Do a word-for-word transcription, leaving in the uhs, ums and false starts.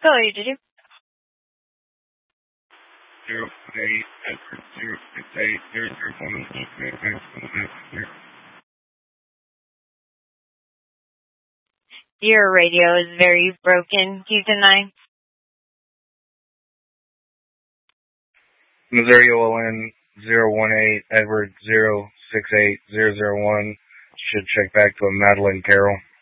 Go ahead, did you? Zero eight zero six eight zero zero one. Your radio is very broken. Houston nine. Missouri O L N zero one eight Edward zero six eight zero zero one. Should check back to a Madeline Carroll.